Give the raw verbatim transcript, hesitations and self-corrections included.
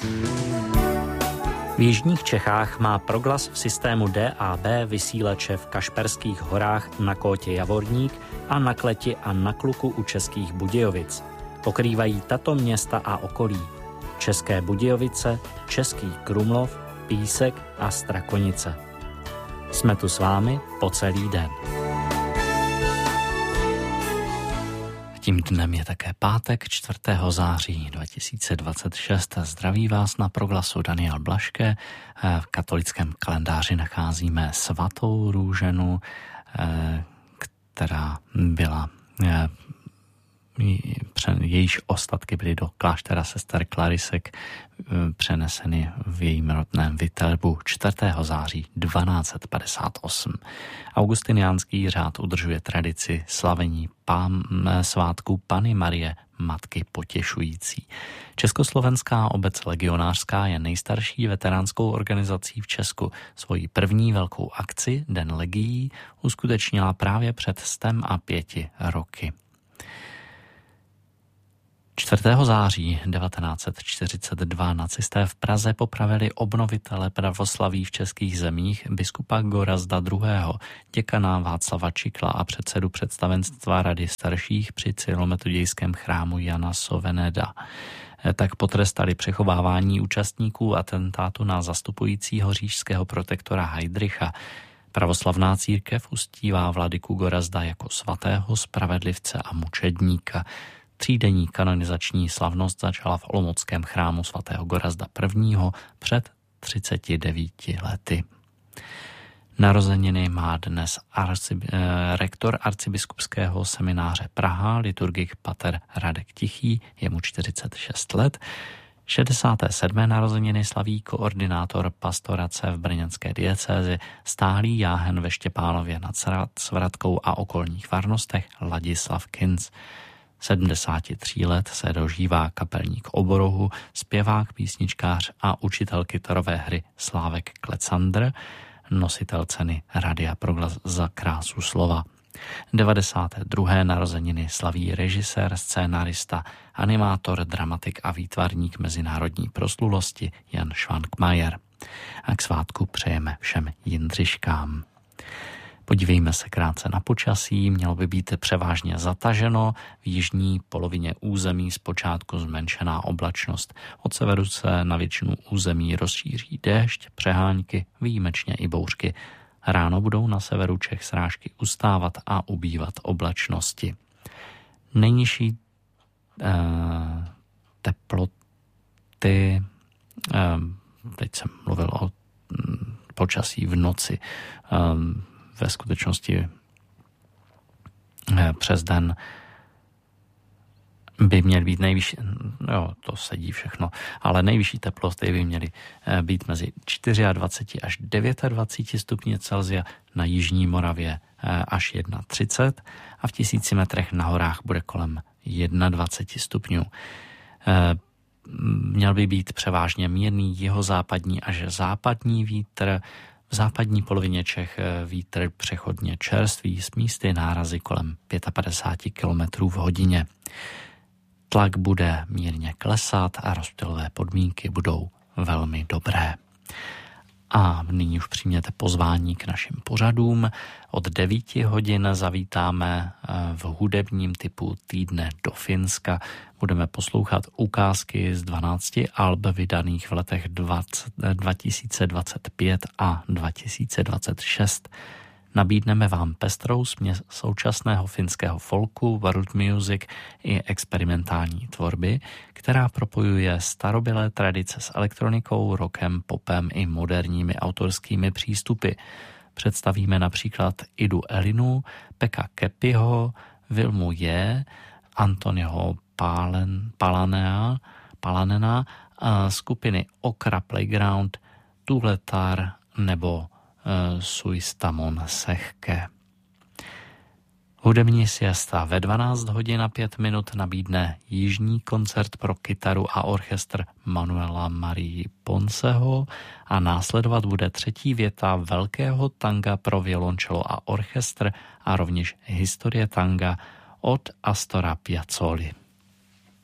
V jižních Čechách má Proglas v systému D A B vysílače v Kašperských horách na Kótě Javorník a na Kleti a na Kluku u Českých Budějovic. Pokrývají tato města a okolí: České Budějovice, Český Krumlov, Písek a Strakonice. Jsme tu s vámi po celý den. Tím dnem je také pátek, čtvrtého září dva tisíce dvacet šest. Zdraví vás na Proglasu Daniel Blaške. V katolickém kalendáři nacházíme svatou Růženu, která byla, jejíž ostatky byly do kláštera sester Klarisek přeneseny v jejím rodném Viterbu čtvrtého září dvanáct padesát osm. Augustiniánský řád udržuje tradici slavení pán, svátku Panny Marie, Matky potěšující. Československá obec legionářská je nejstarší veteránskou organizací v Česku. Svoji první velkou akci, Den legií, uskutečnila právě před stem a pěti roky. čtvrtého září devatenáct set čtyřicet dva nacisté v Praze popravili obnovitele pravoslaví v českých zemích biskupa Gorazda druhého., děkana Václava Čikla a předsedu představenstva Rady starších při cyrilometodějském chrámu Jana Soveneda. Tak potrestali přechovávání účastníků atentátu na zastupujícího říšského protektora Heydricha. Pravoslavná církev uctívá vladyku Gorazda jako svatého spravedlivce a mučedníka. Třídenní kanonizační slavnost začala v olomouckém chrámu svatého Gorazda prvního. před třiceti devíti lety. Narozeniny má dnes arci, eh, rektor arcibiskupského semináře Praha, liturgik pater Radek Tichý, je mu čtyřicet šest let. šedesáté sedmé narozeniny slaví koordinátor pastorace v brněnské diecézi, stálý jáhen ve Štěpánově nad Svratkou a okolních farnostech Ladislav Kinc. sedmdesáti tří let se dožívá kapelník oborohu, zpěvák, písničkář a učitel kytarové hry Slávek Klecandr, nositel ceny Radia Proglas za krásu slova. devadesáté druhé narozeniny slaví režisér, scénarista, animátor, dramatik a výtvarník mezinárodní proslulosti Jan Švankmajer. A k svátku přejeme všem Jindřiškám. Podívejme se krátce na počasí. Mělo by být převážně zataženo, v jižní polovině území zpočátku zmenšená oblačnost. Od severu se na většinu území rozšíří déšť, přehánky, výjimečně i bouřky. Ráno budou na severu Čech srážky ustávat a ubývat oblačnosti. Nejnižší eh, teploty, eh, teď jsem mluvil o hm, počasí v noci, eh, ve skutečnosti přes den by měly být nejvyšší, jo, to sedí všechno, ale nejvyšší teploty by měly být mezi dvacet čtyři až dvacet devět stupňů Celsia, na jižní Moravě až třicet jedna a v tisíci metrech na horách bude kolem dvacet jedna stupňů. Měl by být převážně mírný jihozápadní až západní vítr. V západní polovině Čech vítr přechodně čerstvý, s místy nárazy kolem padesát pět kilometrů v hodině. Tlak bude mírně klesat a rozptylové podmínky budou velmi dobré. A nyní už přijměte pozvání k našim pořadům. Od devíti hodin zavítáme v hudebním typu Týdne do Finska. Budeme poslouchat ukázky z dvanácti alb vydaných v letech dva tisíce dvacet pět a dva tisíce dvacet šest. Nabídneme vám pestrou směs současného finského folku, world music i experimentální tvorby, která propojuje starobylé tradice s elektronikou, rockem, popem i moderními autorskými přístupy. Představíme například Idu Elinu, Pekka Kepiho, Vilmu J, Antoniho Palen, Palanea, Palanena, skupiny Okra Playground, Tuletar nebo Suistamon Sehke. Hudební siesta ve dvanáct hodin a pět minut nabídne jižní koncert pro kytaru a orchestr Manuela Marii Ponceho a následovat bude třetí věta velkého tanga pro violončelo a orchestr a rovněž historie tanga od Astora Piazzoli.